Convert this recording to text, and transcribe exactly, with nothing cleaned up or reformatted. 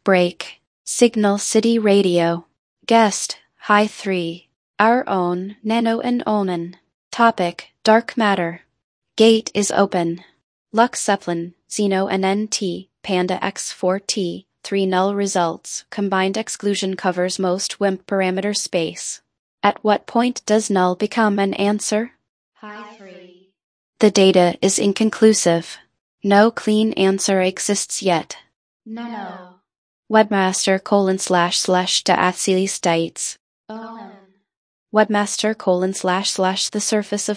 break. Signal City Radio. Guest, High three. Our own Nano and Onan. Topic, Dark Matter. Gate is open. Lux Zeppelin, Xeno and N T, Panda X four T, three null results. Combined exclusion covers most W I M P parameter space. At what point does null become an answer? High three. The data is inconclusive. No clean answer exists yet. Nano. Webmaster colon slash slash to Athsili states. Onan. Webmaster colon slash slash the surface of